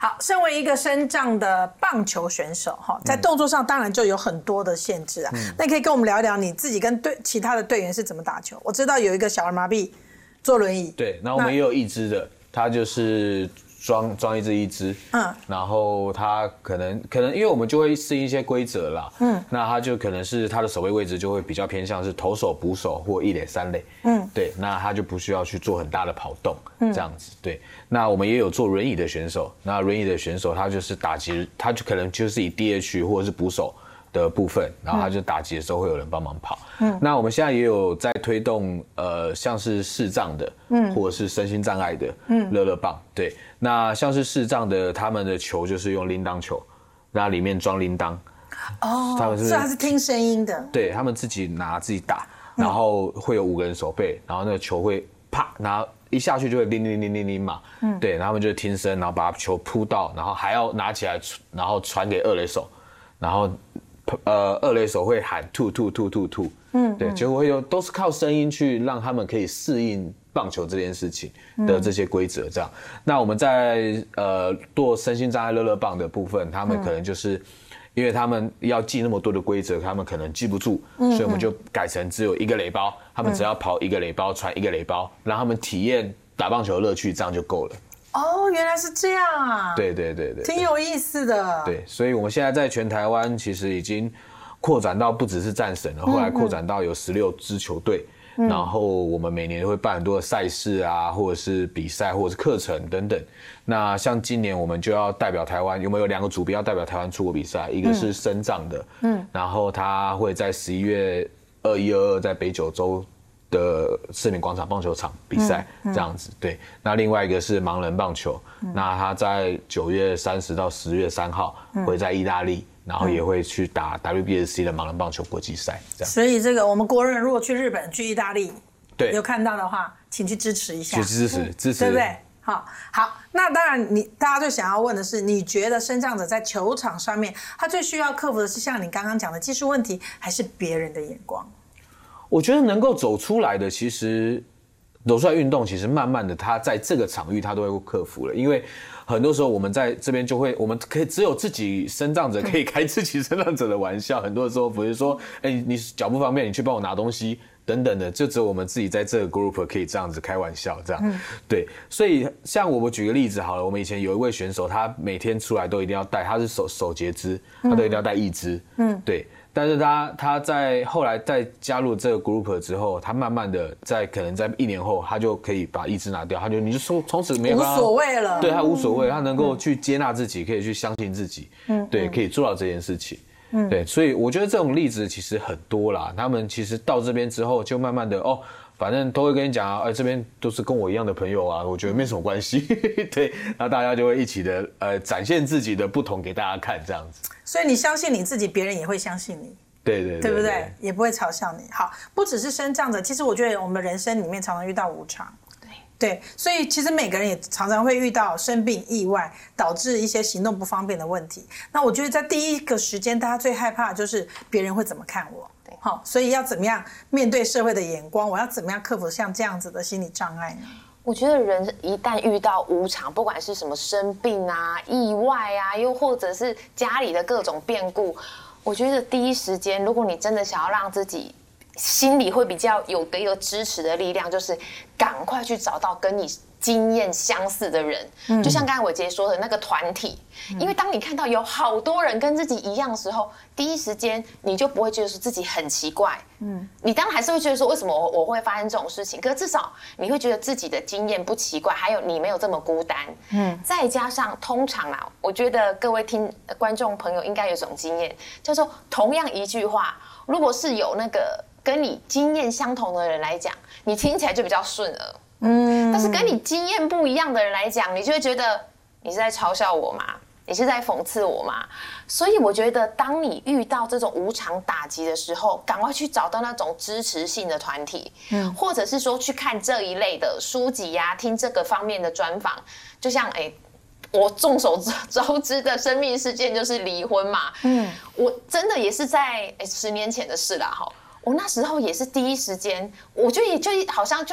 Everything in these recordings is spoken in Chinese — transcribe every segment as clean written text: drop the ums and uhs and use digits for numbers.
好，身为一个身障的棒球选手哈，在动作上当然就有很多的限制啊。那你可以跟我们聊一聊你自己跟其他的队员是怎么打球？我知道有一个小儿麻痹坐轮椅， 对，然后我们也有一支的，他就是装一支，然后他可能因为我们就会适应一些规则啦，那他就可能是他的守备位置就会比较偏向是投手、捕手或一垒、三垒，对，那他就不需要去做很大的跑动，这样子，对。那我们也有做轮椅的选手，那轮椅的选手他就是打击，他就可能就是以 DH 或者是捕手的部分，然后他就打击的时候会有人帮忙跑。那我们现在也有在推动像是视障的，或者是身心障碍的乐乐棒。对，那像是视障的，他们的球就是用铃铛球，那里面装铃铛。 哦，所以他是听声音的。 对，他们自己拿自己打，然后会有5个人守备，然后那个球会啪，然后一下去就会铃铃铃铃铃嘛。对，然后他们就听声，然后把球扑到，然后还要拿起来，然后传给二垒手，然后。二垒手会喊吐，对，就会有都是靠声音去让他们可以适应棒球这件事情的这些规则，这样。那我们在做身心障碍乐乐棒的部分，他们可能就是因为他们要记那么多的规则，他们可能记不住，所以我们就改成只有1个垒包，他们只要跑1个垒包，传1个垒包，让他们体验打棒球的乐趣，这样就够了。 哦，原来是这样啊！ 对， 挺有意思的。 对，所以我们现在在全台湾其实已经扩展到不只是战神了，后来扩展到有16支球队，然后我们每年会办很多的赛事啊，或者是比赛，或者是课程等等。那像今年我们就要代表台湾，有2个组别要代表台湾出国比赛，一个是身障的，然后他会在11月21、22在北九州的市民广场棒球场比赛，这样子。对，那另外一个是盲人棒球，那他在9月30到10月3号会在意大利，然后也会去打 WBSC 的盲人棒球国际赛，这样。 所以这个我们国人如果去日本、去意大利， 对， 有看到的话，请去支持一下， 去支持， 对不对？好，那当然大家最想要问的是，你觉得身障者在球场上面，他最需要克服的是像你刚刚讲的技术问题，还是别人的眼光？ 我觉得能够走出来的，其实走出来运动，其实慢慢的，他在这个场域他都会克服了。因为很多时候我们在这边就会，我们可以只有自己身障者可以开自己身障者的玩笑。很多时候不是说，你脚不方便，你去帮我拿东西等等的，就只有我们自己在这个 group 可以这样子开玩笑，这样。对，所以像我举个例子好了，我们以前有一位选手，他每天出来都一定要带，他是手截肢，他都一定要带1支。对。但是他在后来在加入这个 group 之后，他慢慢的可能在1年后，他就可以把1支拿掉，你就说从此没有无所谓了， 对他无所谓，他能够去接纳自己，可以去相信自己，对，可以做到这件事情，对，所以我觉得这种例子其实很多啦。他们其实到这边之后，就慢慢的反正都会跟你讲啊，这边都是跟我一样的朋友啊，我觉得没什么关系，对，然后大家就会一起的展现自己的不同给大家看，这样子。所以你相信你自己，别人也会相信你， 对， 对不对？也不会嘲笑你。好，不只是身障者，其实我觉得我们人生里面常常遇到无常，对，所以其实每个人也常常会遇到生病、意外，导致一些行动不方便的问题。那我觉得在第一个时间，大家最害怕的就是别人会怎么看我。好，所以要怎么样面对社会的眼光？我要怎么样克服像这样子的心理障碍呢？ 我觉得人一旦遇到无常，不管是什么生病啊、意外啊，又或者是家里的各种变故，我觉得第一时间，如果你真的想要让自己心里会比较有一个支持的力量，就是赶快去找到跟你经验相似的人，就像刚才伟杰说的那个团体，因为当你看到有好多人跟自己一样的时候，第一时间你就不会觉得说自己很奇怪，你当然还是会觉得说为什么我会发生这种事情，可是至少你会觉得自己的经验不奇怪，还有你没有这么孤单，再加上通常啊，我觉得各位观众朋友应该有一种经验，叫做同样一句话，如果是有那个跟你经验相同的人来讲，你听起来就比较顺耳。但是跟你经验不一样的人来讲，你就会觉得你是在嘲笑我吗？你是在讽刺我吗？所以我觉得，当你遇到这种无常打击的时候，赶快去找到那种支持性的团体，或者是说去看这一类的书籍啊，听这个方面的专访。就像我众所周知的生命事件就是离婚嘛，我真的也是在10年前的事啦哈。我那时候也是第一时间，我就好像就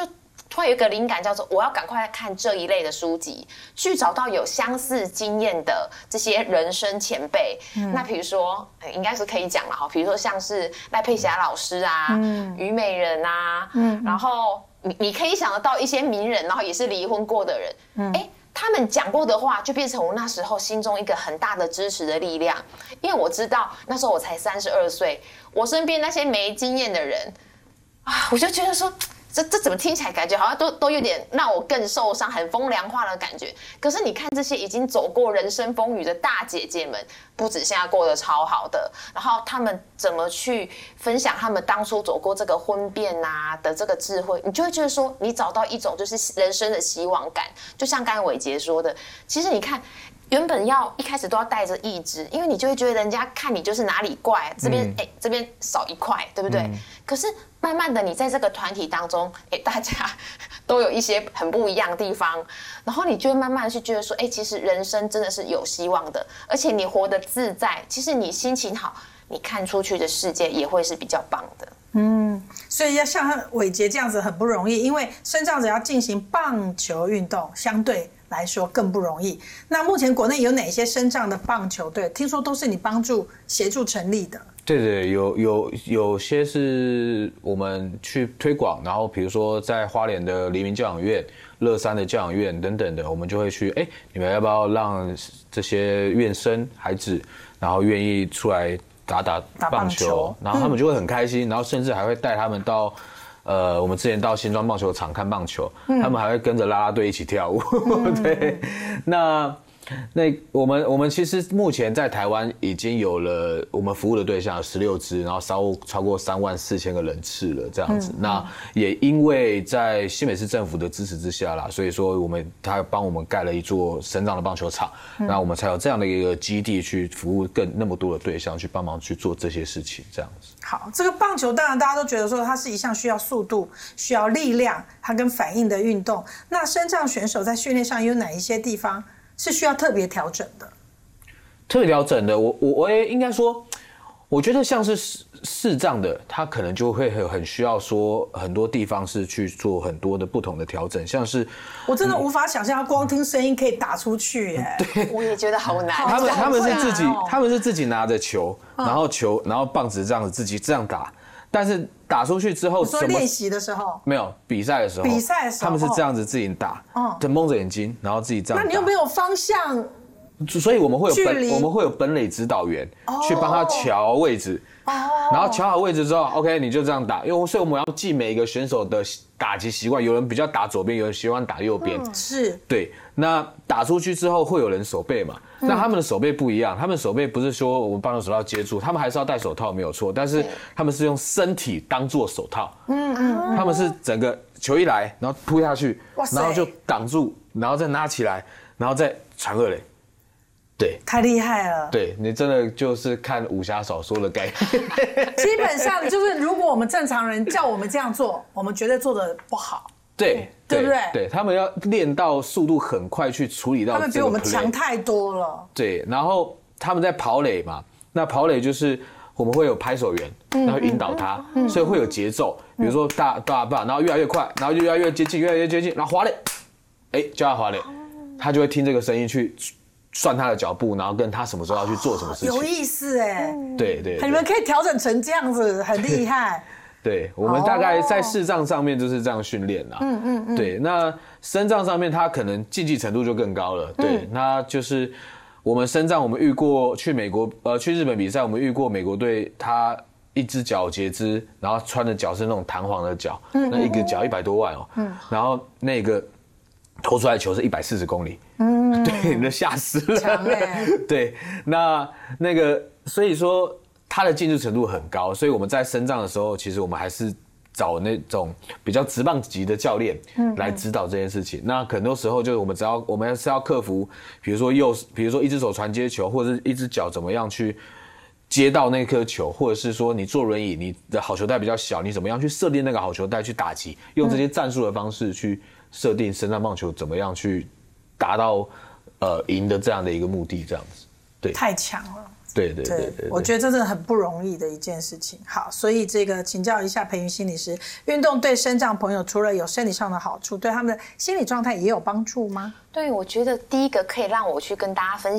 突然有一个灵感，叫做我要赶快看这一类的书籍，去找到有相似经验的这些人生前辈。那比如说，应该是可以讲了哈，比如说像是赖佩霞老师啊，虞美人啊，然后你可以想得到一些名人，然后也是离婚过的人，他们讲过的话，就变成我那时候心中一个很大的支持的力量。因为我知道那时候我才32岁，我身边那些没经验的人啊，我就觉得说。这怎么听起来感觉好像都有点让我更受伤，很风凉话的感觉。可是你看这些已经走过人生风雨的大姐姐们，不止现在过得超好的，然后他们怎么去分享他们当初走过这个婚变啊的这个智慧，你就会觉得说，你找到一种就是人生的希望感。就像刚才伟杰说的，其实你看。原本一开始都要带着意志，因为你就会觉得人家看你就是哪里怪，这边这边少一块，对不对？可是慢慢的，你在这个团体当中，大家都有一些很不一样的地方，然后你就会慢慢的去觉得说，其实人生真的是有希望的，而且你活得自在，其实你心情好，你看出去的世界也会是比较棒的。 所以要像伟杰这样子很不容易，因为身障者要进行棒球运动，相对来说更不容易。那目前国内有哪些身障的棒球队？听说都是你协助成立的。 对，有些是我们去推广，然后比如说在花莲的黎明教养院、乐山的教养院等等的，我们就会去，你们要不要让这些院生孩子，然后愿意出来打棒球，然后他们就会很开心，然后甚至还会带他们到我们之前到新庄棒球场看棒球，他们还会跟着啦啦队一起跳舞。对，那我们其实目前在台湾已经有了我们服务的对象16支，然后超过34000个人次了这样子。那也因为在新北市政府的支持之下啦，所以说他帮我们盖了一座身障的棒球场，那我们才有这样的一个基地去服务那么多的对象，去帮忙去做这些事情这样子。 好，这个棒球当然大家都觉得说它是一项需要速度、需要力量、它跟反应的运动。那身障选手在训练上有哪一些地方是需要特别调整的？ 特别调整的，我也应该说，我觉得像是视障的，他可能就会很需要说很多地方是去做很多的不同的调整，像是我真的无法想象，他光听声音可以打出去耶。 对， 我也觉得好难。 他们是自己拿着球，然后棒子这样子自己这样打。但是打出去之后， 说练习的时候没有比赛的时候，他们是这样子自己打，就蒙着眼睛，然后自己这样打。 那你有没有方向？ 所以我们会有本垒指导员去帮他调位置，然后调好位置之后 ，OK， 你就这样打。所以我们要记每一个选手的打击习惯，有人比较打左边，有人喜欢打右边， 是对。那打出去之后会有人手背嘛？那他们的手背不一样，他们手背不是说我们棒球手套接住，他们还是要戴手套没有错，但是他们是用身体当做手套，他们是整个球一来，然后扑下去，然后就挡住，然后再拿起来，然后再传二垒。对， 太厉害了。 对，你真的就是看武侠小说的概念。 基本上就是，如果我们正常人叫我们这样做，我们绝对做得不好。 对， 对不对？ 对，他们要练到速度很快去处理到这个 play。他们比我们强太多了。 对，然后他们在跑垒嘛，那跑垒就是我们会有拍手员，然后引导他，所以会有节奏。比如说大，然后越来越快，然后就越来越接近，然后滑垒，叫他滑垒，他就会听这个声音去算他的脚步，然后跟他什么时候要去做什么事情。 有意思哎。 对， 你们可以调整成这样子，很厉害。 对，我们大概在视障上面就是这样训练啦。对，那身障上面他可能竞技程度就更高了。对，那就是我们身障，我们遇过去日本比赛，我们遇过美国队，他一只脚截肢，然后穿的脚是那种弹簧的脚，那一个脚100多万哦。然后那个投出来的球是140公里。对，你都吓死了。 强欸。 对，那个，所以说。他的进入程度很高，所以我们在身障的时候，其实我们还是找那种比较职棒级的教练来指导这件事情。那很多时候就是我们是要克服，比如说一只手传接球，或者是一只脚怎么样去接到那颗球，或者是说你坐轮椅，你的好球带比较小，你怎么样去设定那个好球带去打击，用这些战术的方式去设定身障棒球怎么样去达到赢的这样的一个目的，这样子。对， 太强了。 对， 我觉得这真的很不容易的一件事情。好，所以这个请教一下培芸心理师，运动对身障朋友除了有生理上的好处，对他们的心理状态也有帮助吗？ 对，我觉得第一个可以让我去跟大家分